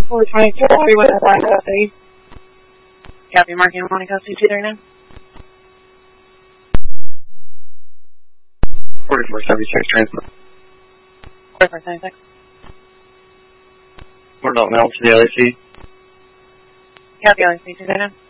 422, with a black custody. Copy, marking morning custody 239. 4476 transfer. 4476. Port out mail to the LAC. Copy, LAC 239.